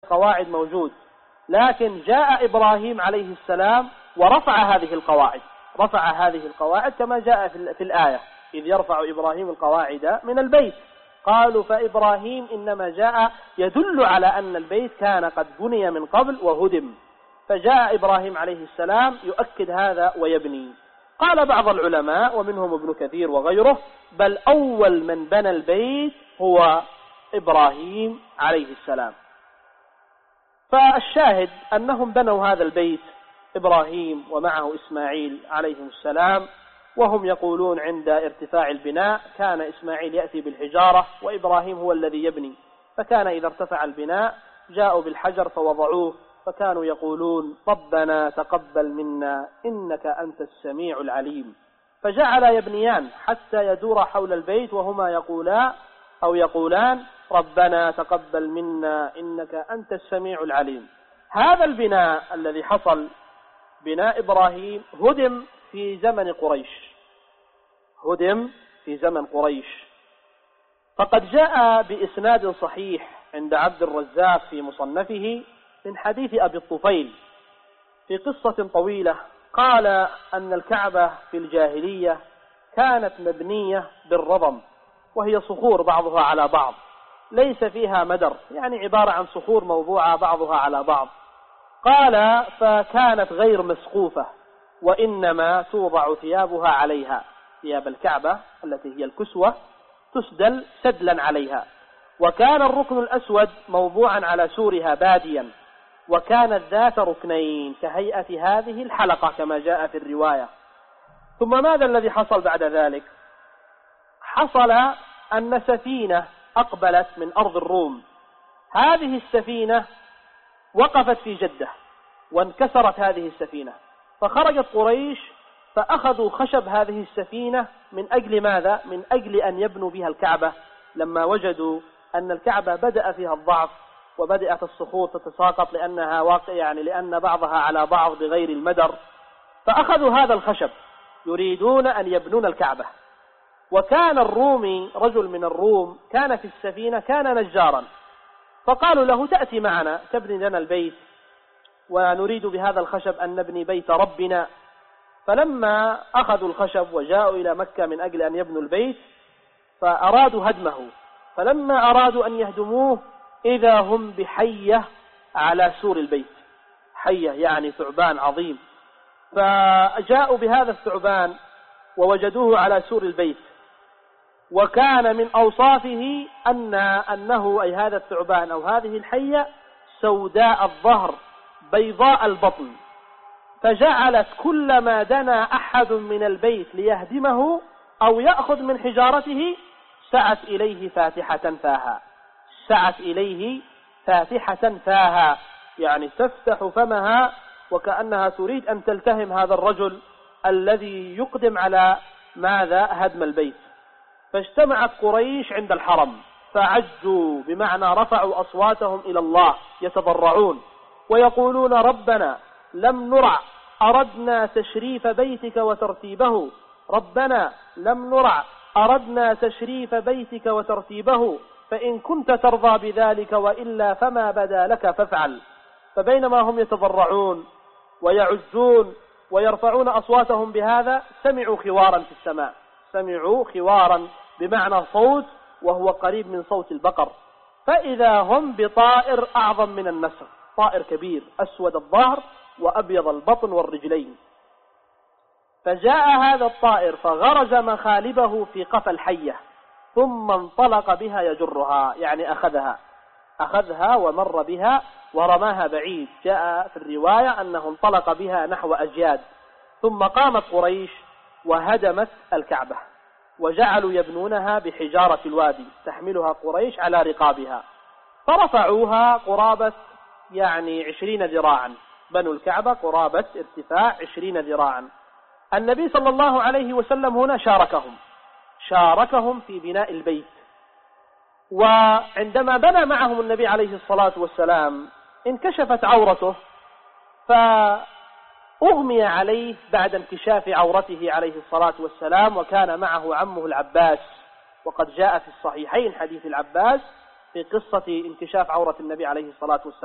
قواعد موجود، لكن جاء إبراهيم عليه السلام ورفع هذه القواعد، رفع هذه القواعد كما جاء في الآية: إذ يرفع إبراهيم القواعد من البيت. قالوا فإبراهيم إنما جاء يدل على أن البيت كان قد بني من قبل وهدم، فجاء إبراهيم عليه السلام يؤكد هذا ويبني. قال بعض العلماء ومنهم ابن كثير وغيره: بل أول من بنى البيت هو إبراهيم عليه السلام. فالشاهد أنهم بنوا هذا البيت، إبراهيم ومعه إسماعيل عليهم السلام، وهم يقولون عند ارتفاع البناء كان إسماعيل يأتي بالحجارة وإبراهيم هو الذي يبني، فكان إذا ارتفع البناء جاءوا بالحجر فوضعوه، فكانوا يقولون: ربنا تقبل منا إنك أنت السميع العليم. فجعل يبنيان حتى يدور حول البيت وهما يقولان: ربنا تقبل منا إنك أنت السميع العليم. هذا البناء الذي حصل، بناء إبراهيم، هدم في زمن قريش، فقد جاء بإسناد صحيح عند عبد الرزاق في مصنفه من حديث أبي الطفيل في قصة طويلة، قال أن الكعبة في الجاهلية كانت مبنية بالرضم، وهي صخور بعضها على بعض، ليس فيها مدر، يعني عبارة عن صخور موضوعة بعضها على بعض. قال: فكانت غير مسقوفة، وإنما توضع ثيابها عليها، ثياب الكعبة التي هي الكسوة تسدل سدلا عليها، وكان الركن الأسود موضوعا على سورها باديا، وكانت ذات ركنين كهيئة هذه الحلقة كما جاء في الرواية. ثم ماذا الذي حصل بعد ذلك؟ حصل أن سفينة أقبلت من أرض الروم، هذه السفينة وقفت في جدة وانكسرت هذه السفينة، فخرجت قريش فأخذوا خشب هذه السفينة من أجل ماذا؟ من أجل أن يبنوا بها الكعبة، لما وجدوا أن الكعبة بدأ فيها الضعف وبدأت الصخور تتساقط لأن بعضها على بعض بغير المدر، فأخذوا هذا الخشب يريدون أن يبنون الكعبة. وكان الرومي، رجل من الروم كان في السفينة، كان نجارا، فقالوا له: تأتي معنا تبني لنا البيت، ونريد بهذا الخشب أن نبني بيت ربنا. فلما أخذوا الخشب وجاءوا إلى مكة من أجل أن يبنوا البيت فأرادوا هدمه، فلما أرادوا أن يهدموه إذا هم بحية على سور البيت، حية يعني ثعبان عظيم، فجاءوا بهذا الثعبان ووجدوه على سور البيت، وكان من أوصافه أنه أي هذا الثعبان أو هذه الحية سوداء الظهر بيضاء البطن، فجعلت كلما دنا أحد من البيت ليهدمه أو يأخذ من حجارته سعت إليه فاتحة فاها، يعني تفتح فمها وكأنها تريد أن تلتهم هذا الرجل الذي يقدم على ماذا؟ هدم البيت. فاجتمعت قريش عند الحرم فعجوا، بمعنى رفعوا أصواتهم إلى الله يتضرعون ويقولون: ربنا لم نرع أردنا تشريف بيتك وترتيبه، ربنا لم نرع أردنا تشريف بيتك وترتيبه، فإن كنت ترضى بذلك وإلا فما بدا لك فافعل. فبينما هم يتضرعون ويعجون ويرفعون أصواتهم بهذا سمعوا خوارا في السماء، سمعوا خوارا بمعنى صوت، وهو قريب من صوت البقر، فإذا هم بطائر أعظم من النسر، طائر كبير أسود الظهر وأبيض البطن والرجلين. فجاء هذا الطائر فغرز مخالبه في قفا الحية، ثم انطلق بها يجرها، يعني أخذها ومر بها ورماها بعيد. جاء في الرواية أنه انطلق بها نحو أجياد، ثم قامت قريش وهدمت الكعبة وجعلوا يبنونها بحجارة الوادي، تحملها قريش على رقابها، فرفعوها قرابة 20 ذراعا، بنوا الكعبة قرابة ارتفاع 20 ذراعا. النبي صلى الله عليه وسلم هنا شاركهم في بناء البيت، وعندما بنى معهم النبي عليه الصلاة والسلام انكشفت عورته، فأغمي عليه بعد انكشاف عورته عليه الصلاة والسلام، وكان معه عمه العباس، وقد جاء في الصحيحين حديث العباس في قصة انكشاف عورة النبي عليه الصلاة والسلام.